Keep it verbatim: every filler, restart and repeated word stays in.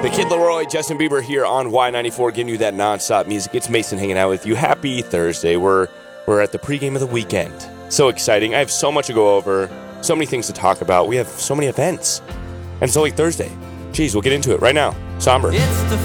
The Kid Leroy, Justin Bieber here on Y ninety-four, giving you that nonstop music. It's Mason hanging out with you. Happy Thursday. We're we're at the pregame of the weekend. So exciting. I have so much to go over, so many things to talk about. We have so many events. And it's only Thursday. Jeez, we'll get into it right now. Somber. It's the